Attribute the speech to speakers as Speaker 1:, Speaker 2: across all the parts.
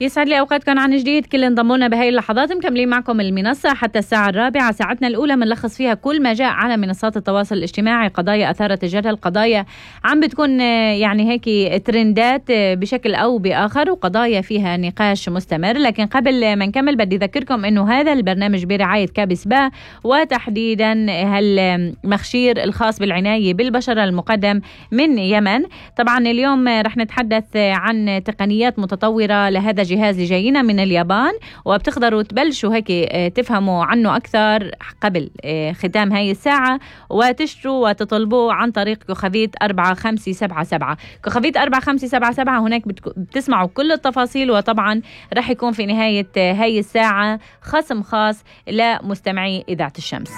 Speaker 1: يسعد لي أوقاتكم عن جديد. كل انضمونا بهاي اللحظات مكملين معكم المنصة حتى الساعة 4. ساعتنا الأولى منلخص فيها كل ما جاء على منصات التواصل الاجتماعي، قضايا أثارت الجدل، قضايا عم بتكون يعني هيك ترندات بشكل أو بآخر، وقضايا فيها نقاش مستمر. لكن قبل ما نكمل بدي أذكركم أنه هذا البرنامج برعاية كابسبا، وتحديدا هالمخشير الخاص بالعناية بالبشرة المقدم من يمن. طبعا اليوم رح نتحدث عن تقنيات متطورة لهذا الجهاز اللي جاينا من اليابان، وبتقدروا تبلشوا هيك تفهموا عنه أكثر قبل ختام هاي الساعة، وتشتروا وتطلبوا عن طريق كوخافيت 4577. كوخافيت 4577 هناك بتسمعوا كل التفاصيل، وطبعا رح يكون في نهاية هاي الساعة خصم خاص لمستمعي إذاعة الشمس.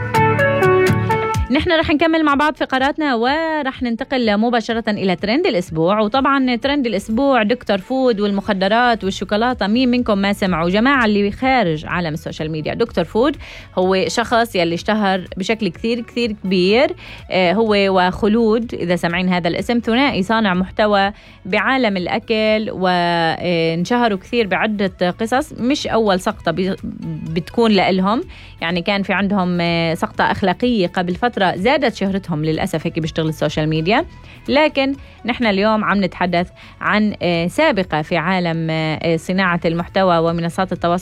Speaker 1: نحن رح نكمل مع بعض فقراتنا، ورح ننتقل مباشرة إلى ترند الأسبوع. وطبعا ترند الأسبوع دكتور فود والمخدرات والشوكولاتة. مين منكم ما سمعوا جماعة اللي خارج عالم السوشيال ميديا؟ دكتور فود هو شخص يلي اشتهر بشكل كثير كثير كبير، هو وخلود إذا سمعين هذا الاسم، ثنائي صانع محتوى بعالم الأكل، وانشهروا كثير بعدة قصص. مش أول سقطة بتكون لهم، يعني كان في عندهم سقطة أخلاقية قبل فترة زادت شهرتهم للأسف هيك بيشتغل السوشيال ميديا. لكن نحن اليوم عم نتحدث عن سابقة في عالم صناعة المحتوى ومنصات التواصل